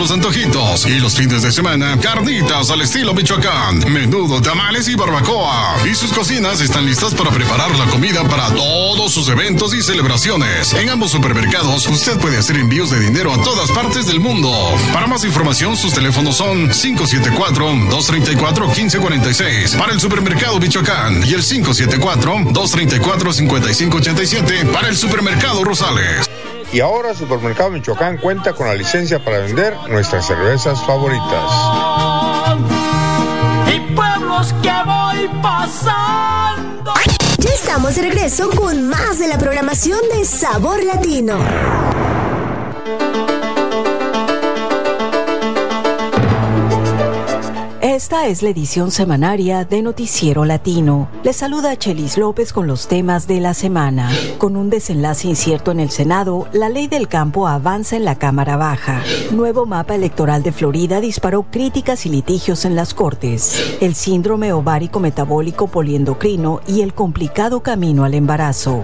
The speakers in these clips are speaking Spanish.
los antojitos. Y los fines de semana, carnitas al estilo Michoacán, menudo, tamales y barbacoa. Y sus cocinas están listas para preparar la comida para todos sus eventos y celebraciones. En ambos supermercados, usted puede hacer envíos de dinero a todas partes del mundo. Para más información, sus teléfonos son 574-234-1546 para el supermercado Michoacán y el 574-234-5587 para el supermercado Rosales. Y ahora Supermercado Michoacán cuenta con la licencia para vender nuestras cervezas favoritas. Y pueblos que voy pasando. Ya estamos de regreso con más de la programación de Sabor Latino. Esta es la edición semanaria de Noticiero Latino. Les saluda Chelis López con los temas de la semana. Con un desenlace incierto en el Senado, la ley del campo avanza en la Cámara Baja. Nuevo mapa electoral de Florida disparó críticas y litigios en las Cortes. El síndrome ovárico metabólico poliendocrino y el complicado camino al embarazo.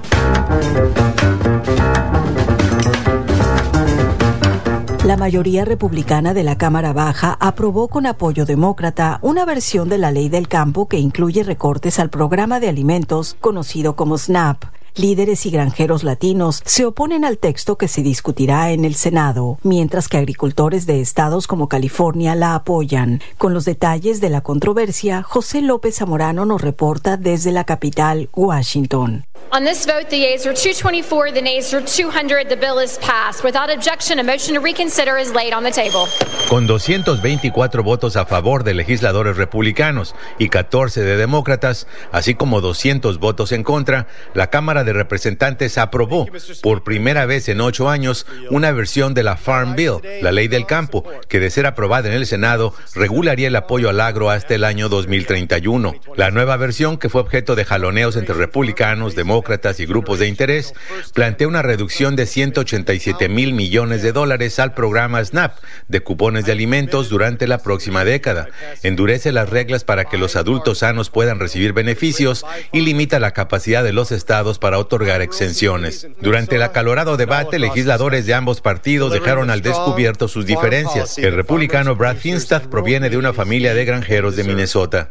La mayoría republicana de la Cámara Baja aprobó con apoyo demócrata una versión de la ley del campo que incluye recortes al programa de alimentos conocido como SNAP. Líderes y granjeros latinos se oponen al texto que se discutirá en el Senado, mientras que agricultores de estados como California la apoyan. Con los detalles de la controversia, José López Zamorano nos reporta desde la capital, Washington. On this vote, the yeas are 224, the nays are 200. The bill is passed. Without objection, a motion to reconsider is laid on the table. Con 224 votos a favor de legisladores republicanos y 14 de demócratas, así como 200 votos en contra, la Cámara de Representantes aprobó por primera vez en 8 años una versión de la Farm Bill, la ley del campo, que de ser aprobada en el Senado regularía el apoyo al agro hasta el año 2031. La nueva versión, que fue objeto de jaloneos entre republicanos, demócratas y grupos de interés, plantea una reducción de $187 mil millones al programa SNAP de cupones de alimentos durante la próxima década, endurece las reglas para que los adultos sanos puedan recibir beneficios y limita la capacidad de los estados para otorgar exenciones. Durante el acalorado debate, legisladores de ambos partidos dejaron al descubierto sus diferencias. El republicano Brad Finstad proviene de una familia de granjeros de Minnesota.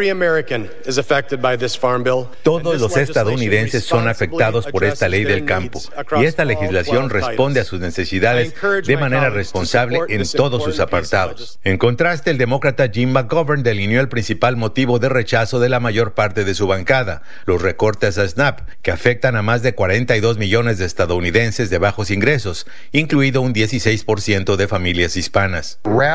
Todos los estadounidenses son afectados por esta ley del campo, y esta legislación responde a sus necesidades de manera responsable en todos sus apartados. En contraste, el demócrata Jim McGovern delineó el principal motivo de rechazo de la mayor parte de su bancada: los recortes a SNAP, que afectan a más de 42 millones de estadounidenses de bajos ingresos, incluido un 16% de familias hispanas.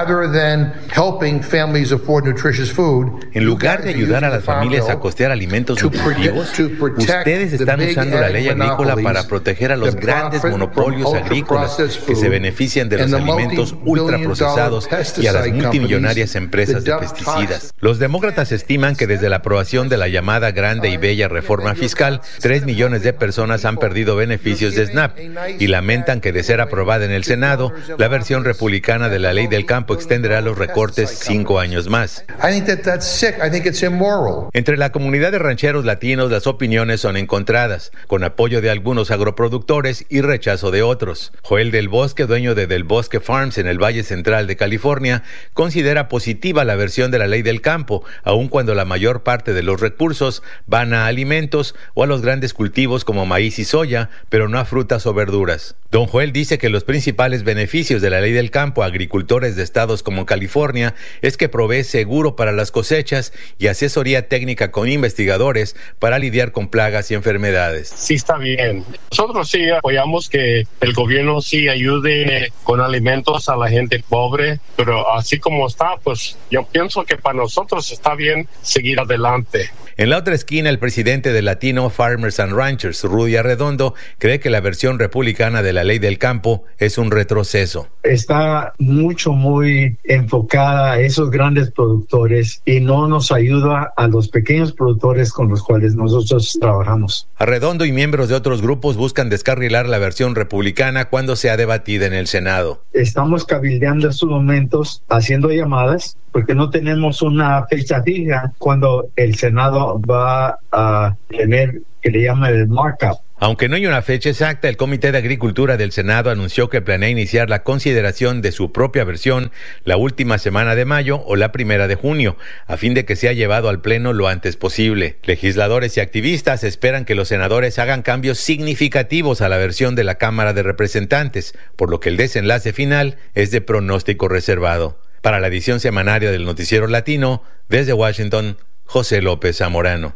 En lugar de ayudar a las familias a costear alimentos nutritivos, ustedes están usando la ley agrícola para proteger a los grandes monopolios agrícolas que se benefician de los alimentos ultraprocesados y a las multimillonarias empresas de pesticidas. Los demócratas estiman que desde la aprobación de la llamada Grande y Bella Reforma Fiscal, 3 millones de personas han perdido beneficios de SNAP y lamentan que de ser aprobada en el Senado, la versión republicana de la ley del campo extenderá los recortes 5 años más. Entre la comunidad de rancheros latinos, las opiniones son encontradas, con apoyo de algunos agroproductores y rechazo de otros. Joel Del Bosque, dueño de Del Bosque Farms en el Valle Central de California, considera positiva la versión de la ley del campo, aun cuando la mayor parte de los recursos van a alimentos o a los grandes cultivos como maíz y soya, pero no a frutas o verduras. Don Joel dice que los principales beneficios de la ley del campo a agricultores de estados como California es que provee seguro para las cosechas y asesoría técnica con investigadores para lidiar con plagas y enfermedades. Sí está bien. Nosotros sí apoyamos que el gobierno sí ayude con alimentos a la gente pobre, pero así como está, pues yo pienso que para nosotros está bien seguir adelante. En la otra esquina, el presidente de Latino Farmers and Ranchers, Rudy Arredondo, cree que la versión republicana de la ley del campo es un retroceso. Está muy enfocada a esos grandes productores y no nos ayuda a los pequeños productores con los cuales nosotros trabajamos. Arredondo y miembros de otros grupos buscan descarrilar la versión republicana cuando sea debatida en el Senado. Estamos cabildeando en estos momentos, haciendo llamadas, porque no tenemos una fecha fija cuando el Senado va a tener, que le llaman el markup, Aunque no hay una fecha exacta, el Comité de Agricultura del Senado anunció que planea iniciar la consideración de su propia versión la última semana de mayo o la primera de junio, a fin de que sea llevado al Pleno lo antes posible. Legisladores y activistas esperan que los senadores hagan cambios significativos a la versión de la Cámara de Representantes, por lo que el desenlace final es de pronóstico reservado. Para la edición semanaria del Noticiero Latino, desde Washington, José López Zamorano.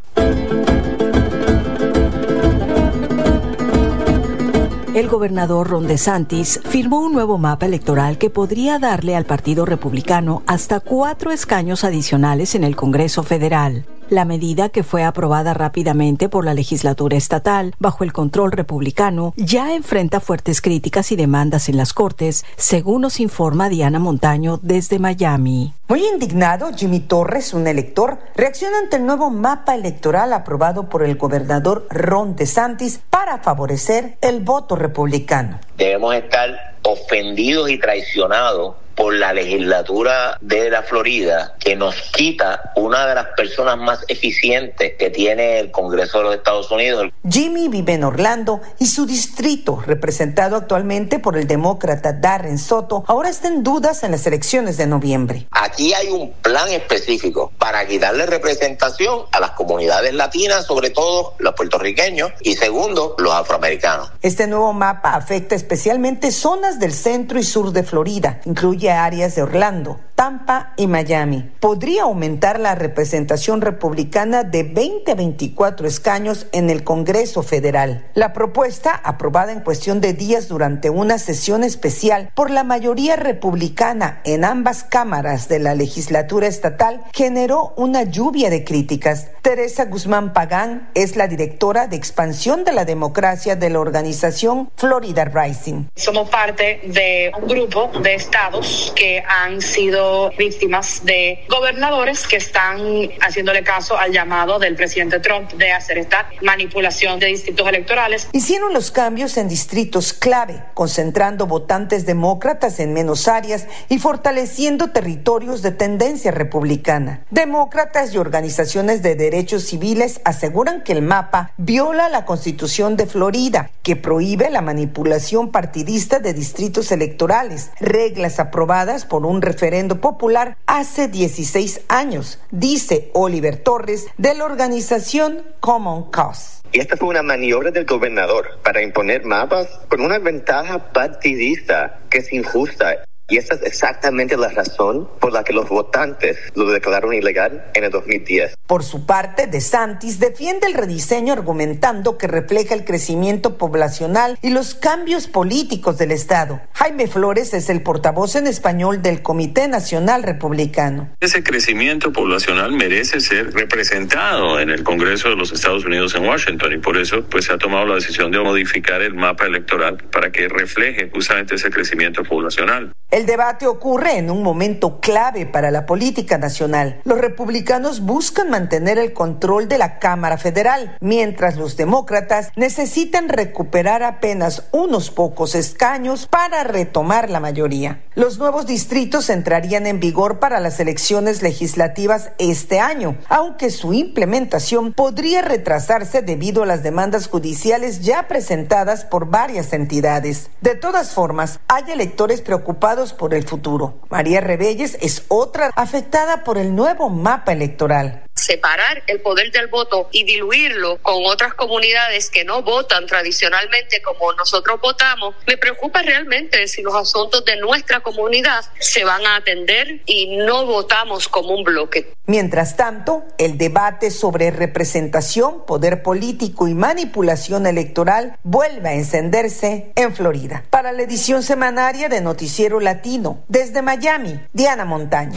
El gobernador Ron DeSantis firmó un nuevo mapa electoral que podría darle al Partido Republicano hasta 4 escaños adicionales en el Congreso Federal. La medida, que fue aprobada rápidamente por la legislatura estatal bajo el control republicano, ya enfrenta fuertes críticas y demandas en las Cortes, según nos informa Diana Montaño desde Miami. Muy indignado, Jimmy Torres, un elector, reacciona ante el nuevo mapa electoral aprobado por el gobernador Ron DeSantis para favorecer el voto republicano. Debemos estar ofendidos y traicionados por la legislatura de la Florida, que nos quita una de las personas más eficientes que tiene el Congreso de los Estados Unidos. Jimmy vive en Orlando y su distrito, representado actualmente por el demócrata Darren Soto, ahora está en dudas en las elecciones de noviembre. Aquí hay un plan específico para quitarle representación a las comunidades latinas, sobre todo los puertorriqueños, y segundo, los afroamericanos. Este nuevo mapa afecta especialmente zonas del centro y sur de Florida, incluye áreas de Orlando, Tampa y Miami. Podría aumentar la representación republicana de 20 a 24 escaños en el Congreso Federal. La propuesta, aprobada en cuestión de días durante una sesión especial por la mayoría republicana en ambas cámaras de la legislatura estatal, generó una lluvia de críticas. Teresa Guzmán Pagán es la directora de expansión de la democracia de la organización Florida Rising. Somos parte de un grupo de estados que han sido víctimas de gobernadores que están haciéndole caso al llamado del presidente Trump de hacer esta manipulación de distritos electorales. Hicieron los cambios en distritos clave, concentrando votantes demócratas en menos áreas y fortaleciendo territorios de tendencia republicana. Demócratas y organizaciones de derechos civiles aseguran que el mapa viola la Constitución de Florida, que prohíbe la manipulación partidista de distritos electorales, reglas aprobadas por un referendo popular hace 16 años, dice Oliver Torres de la organización Common Cause. Y esta fue una maniobra del gobernador para imponer mapas con una ventaja partidista que es injusta. Y esa es exactamente la razón por la que los votantes lo declararon ilegal en el 2010. Por su parte, DeSantis defiende el rediseño argumentando que refleja el crecimiento poblacional y los cambios políticos del Estado. Jaime Flores es el portavoz en español del Comité Nacional Republicano. Ese crecimiento poblacional merece ser representado en el Congreso de los Estados Unidos en Washington y por eso pues se ha tomado la decisión de modificar el mapa electoral para que refleje justamente ese crecimiento poblacional. El debate ocurre en un momento clave para la política nacional. Los republicanos buscan mantener el control de la Cámara Federal, mientras los demócratas necesitan recuperar apenas unos pocos escaños para retomar la mayoría. Los nuevos distritos entrarían en vigor para las elecciones legislativas este año, aunque su implementación podría retrasarse debido a las demandas judiciales ya presentadas por varias entidades. De todas formas, hay electores preocupados por el futuro. María Rebelles es otra afectada por el nuevo mapa electoral. Separar el poder del voto y diluirlo con otras comunidades que no votan tradicionalmente como nosotros votamos, me preocupa realmente si los asuntos de nuestra comunidad se van a atender y no votamos como un bloque. Mientras tanto, el debate sobre representación, poder político y manipulación electoral vuelve a encenderse en Florida. Para la edición semanaria de Noticiero Latino, desde Miami, Diana Montaño.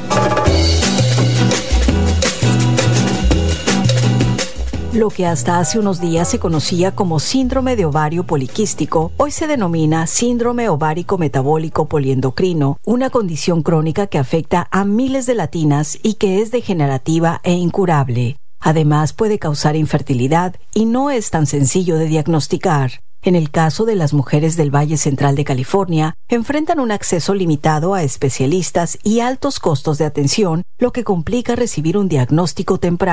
Lo que hasta hace unos días se conocía como síndrome de ovario poliquístico, hoy se denomina síndrome ovárico metabólico poliendocrino, una condición crónica que afecta a miles de latinas y que es degenerativa e incurable. Además, puede causar infertilidad y no es tan sencillo de diagnosticar. En el caso de las mujeres del Valle Central de California, enfrentan un acceso limitado a especialistas y altos costos de atención, lo que complica recibir un diagnóstico temprano.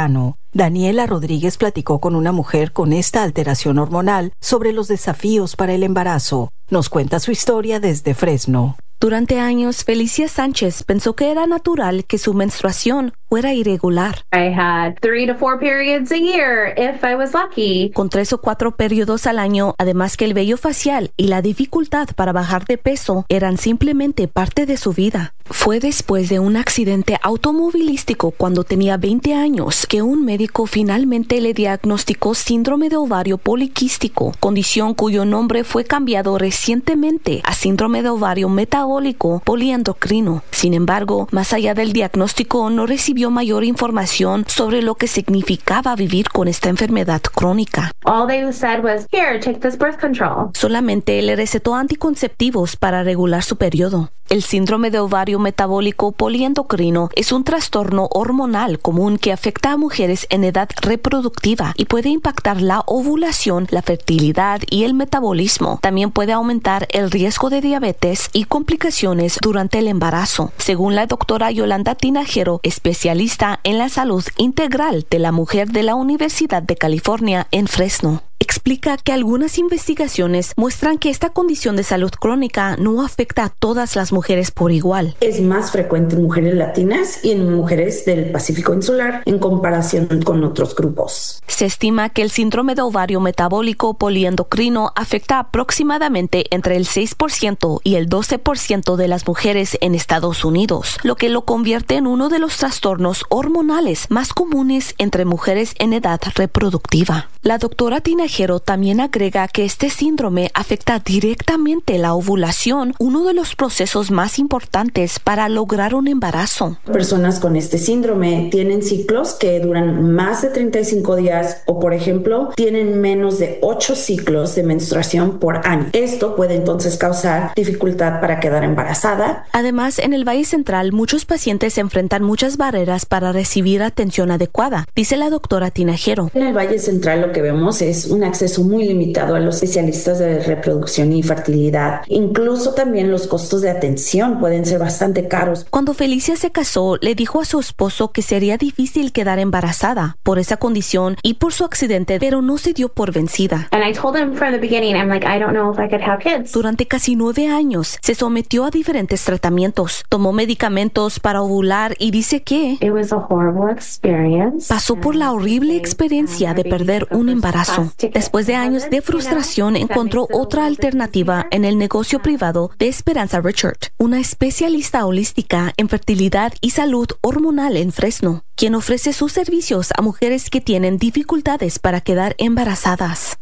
Daniela Rodríguez platicó con una mujer con esta alteración hormonal sobre los desafíos para el embarazo. Nos cuenta su historia desde Fresno. Durante años, Felicia Sánchez pensó que era natural que su menstruación fuera irregular. I had 3 to 4 periods a year if I was lucky. Con 3 o 4 periodos al año, además que el vello facial y la dificultad para bajar de peso eran simplemente parte de su vida. Fue después de un accidente automovilístico cuando tenía 20 años que un médico finalmente le diagnosticó síndrome de ovario poliquístico, condición cuyo nombre fue cambiado recientemente a síndrome de ovario metabólico poliendocrino. Sin embargo, más allá del diagnóstico, no recibió mayor información sobre lo que significaba vivir con esta enfermedad crónica. All they said was, "Here, take this birth control." Solamente le recetó anticonceptivos para regular su periodo. El síndrome de ovario metabólico poliendocrino es un trastorno hormonal común que afecta a mujeres en edad reproductiva y puede impactar la ovulación, la fertilidad y el metabolismo. También puede aumentar el riesgo de diabetes y complicaciones durante el embarazo, según la doctora Yolanda Tinajero, especialista en la salud integral de la mujer de la Universidad de California en Fresno. Explica que algunas investigaciones muestran que esta condición de salud crónica no afecta a todas las mujeres por igual. Es más frecuente en mujeres latinas y en mujeres del Pacífico Insular en comparación con otros grupos. Se estima que el síndrome de ovario metabólico poliendocrino afecta aproximadamente entre el 6% y el 12% de las mujeres en Estados Unidos, lo que lo convierte en uno de los trastornos hormonales más comunes entre mujeres en edad reproductiva. La doctora Tinajero también agrega que este síndrome afecta directamente la ovulación, uno de los procesos más importantes para lograr un embarazo. Personas con este síndrome tienen ciclos que duran más de 35 días o, por ejemplo, tienen menos de 8 ciclos de menstruación por año. Esto puede entonces causar dificultad para quedar embarazada. Además, en el Valle Central, muchos pacientes enfrentan muchas barreras para recibir atención adecuada, dice la doctora Tinajero. En el Valle Central lo que vemos es un acceso muy limitado a los especialistas de reproducción y fertilidad. Incluso también los costos de atención pueden ser bastante caros. Cuando Felicia se casó, le dijo a su esposo que sería difícil quedar embarazada por esa condición y por su accidente, pero no se dio por vencida. And I told him from the beginning, I'm like, I don't know if I could have kids. Durante casi 9 años, se sometió a diferentes tratamientos, tomó medicamentos para ovular y dice que It was a horrible experience. Pasó por la horrible experiencia de perder un embarazo. Después de años de frustración, encontró otra alternativa en el negocio privado de Esperanza Richard, una especialista holística en fertilidad y salud hormonal en Fresno, quien ofrece sus servicios a mujeres que tienen dificultades para quedar embarazadas.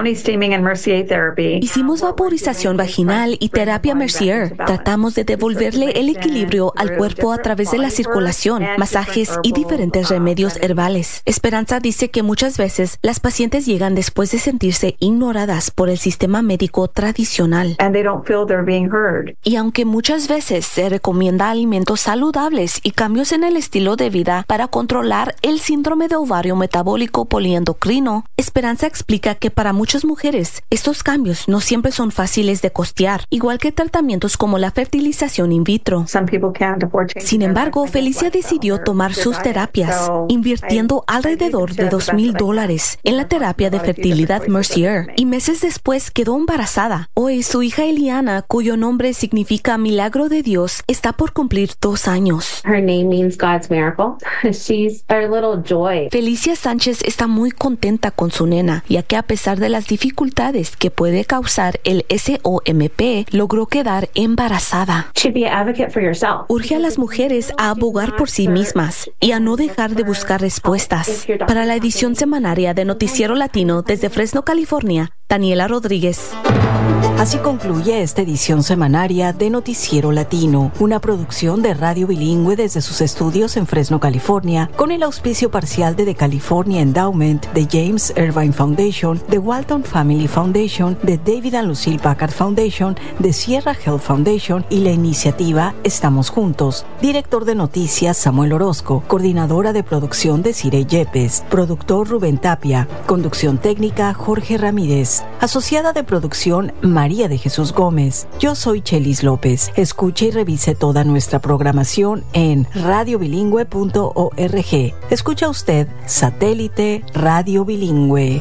Hicimos vaporización vaginal y terapia Mercier. Tratamos de devolverle el equilibrio al cuerpo a través de la circulación, masajes y diferentes remedios herbales. Esperanza dice que muchas veces las pacientes llegan después de sentirse ignoradas por el sistema médico tradicional. Y aunque muchas veces se recomienda alimentos saludables y cambios en el estilo de vida para controlar el síndrome de ovario metabólico poliendocrino, Esperanza explica que para muchas mujeres estos cambios no siempre son fáciles de costear, igual que tratamientos como la fertilización in vitro. Sin embargo, Felicia decidió tomar sus terapias, invirtiendo alrededor de $2,000 en la terapia de fertilidad Mercier, y meses después quedó embarazada. Hoy su hija Eliana, cuyo nombre significa milagro de Dios, está por cumplir 2 años. Her name means God's miracle. She's our little joy. Felicia Sánchez está muy contenta con su nena, ya que a pesar de las dificultades que puede causar el SOMP, logró quedar embarazada. Urge a las mujeres a abogar por sí mismas y a no dejar de buscar respuestas. Para la edición semanaria de Noticiero Latino desde Fresno, California, Daniela Rodríguez. Así concluye esta edición semanaria de Noticiero Latino, una producción de radio bilingüe desde sus estudios en Fresno, California, con el auspicio parcial de The California Endowment, de James Irvine Foundation, de Walton Family Foundation, de David and Lucille Packard Foundation, de Sierra Health Foundation y la iniciativa Estamos Juntos. Director de noticias Samuel Orozco, coordinadora de producción Desiree Yepes, productor Rubén Tapia, conducción técnica Jorge Ramírez. Noticias. Asociada de producción María de Jesús Gómez. Yo soy Chelis López. Escuche y revise toda nuestra programación en radiobilingüe.org. Escucha usted Satélite Radio Bilingüe.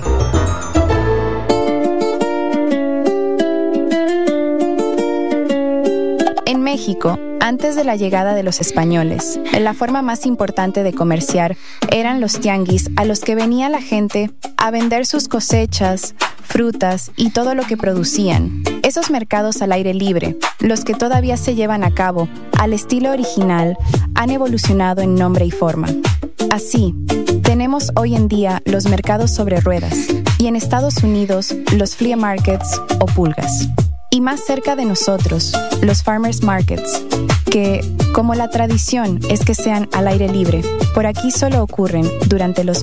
En México, antes de la llegada de los españoles, la forma más importante de comerciar eran los tianguis a los que venía la gente a vender sus cosechas, frutas y todo lo que producían. Esos mercados al aire libre, los que todavía se llevan a cabo al estilo original, han evolucionado en nombre y forma. Así, tenemos hoy en día los mercados sobre ruedas y en Estados Unidos los flea markets o pulgas. Y más cerca de nosotros, los farmers markets, que, como la tradición es que sean al aire libre, por aquí solo ocurren durante los